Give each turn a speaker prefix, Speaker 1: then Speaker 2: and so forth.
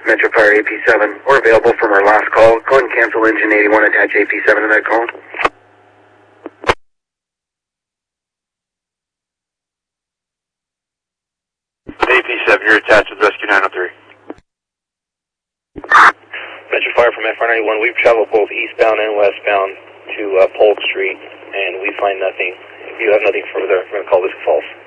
Speaker 1: Metro Fire AP7. We're available from our last call. Go ahead and cancel engine 81, attach AP7 to that call.
Speaker 2: AP7, you're attached with Rescue 903.
Speaker 3: Metro Fire from FR91, we've traveled both eastbound and westbound to Polk Street, and we find nothing. If you have nothing further, we're going to call this false.